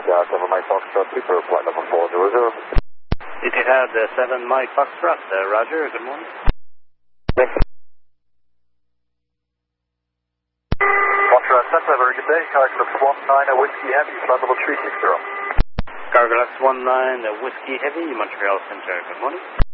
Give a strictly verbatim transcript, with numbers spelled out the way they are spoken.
Roger, seven Mike Foxtrot, super, flight level four zero zero. Etihad uh, seven Mike Foxtrot, uh, Roger, good morning. Thanks. Foxtrot, that's a very good day. Cargolux one nine, a Whiskey Heavy, flight level three six zero. Cargolux one nine, uh, Whiskey Heavy, Montreal Center, good morning.